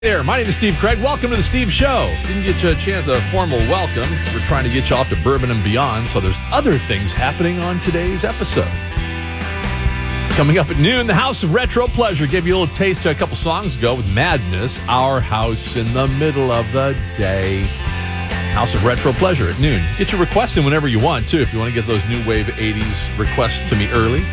There, my name is Steve Craig. Welcome to the Steve Show. Didn't get you a chance, a formal welcome. We're trying to get you off to bourbon and beyond, so there's other things happening on today's episode. Coming up at noon, the House of Retro Pleasure. Gave you a little taste a couple songs ago with Madness, Our House in the Middle of the Day. House of Retro Pleasure at noon. Get your requests in whenever you want, too, if you want to get those new wave 80s requests to me early.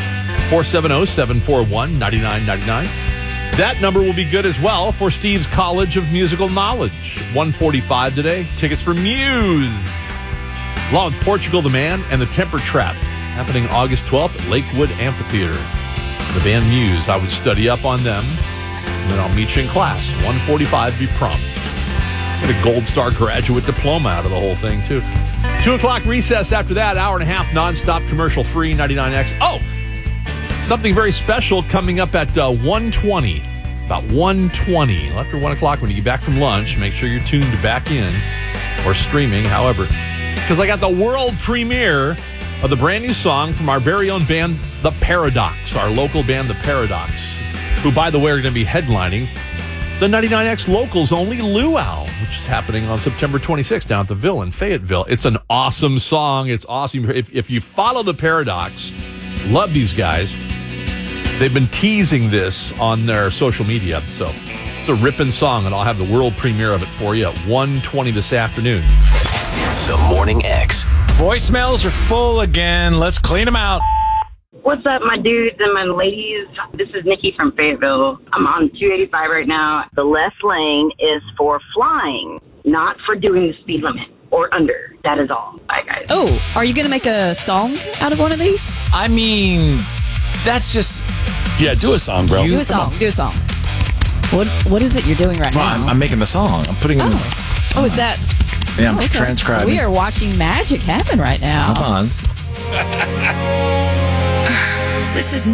470-741-9999. That number will be good as well for Steve's College of Musical Knowledge. 145 today. Tickets for Muse. Along with Portugal the Man and the Temper Trap. Happening August 12th at Lakewood Amphitheater. The band Muse. I would study up on them. And then I'll meet you in class. 145, be prompt. Get a Gold Star graduate diploma out of the whole thing, too. 2 o'clock recess after that. Hour and a half nonstop commercial free 99X. Oh! Something very special coming up at 1:20. About 1:20. After 1 o'clock when you get back from lunch, make sure you're tuned back in or streaming, however. Because I got the world premiere of the brand new song from our very own band, The Paradox. Our local band, The Paradox. Who, by the way, are going to be headlining the 99X Locals Only Luau, which is happening on September 26th down at the Ville in Fayetteville. It's an awesome song. It's awesome. If you follow The Paradox, love these guys. They've been teasing this on their social media. So it's a ripping song, and I'll have the world premiere of it for you at 1:20 this afternoon. The Morning X. Voicemails are full again. Let's clean them out. What's up, my dudes and my ladies? This is Nikki from Fayetteville. I'm on 285 right now. The left lane is for flying, not for doing the speed limit or under. That is all. Bye, guys. Oh, are you going to make a song out of one of these? I mean, that's just... Yeah, do a song, bro. Do a song. What is it you're doing right now? I'm making the song. I'm putting it in. Oh, is that... Yeah, I'm okay. transcribing. We are watching magic happen right now. Come on. This is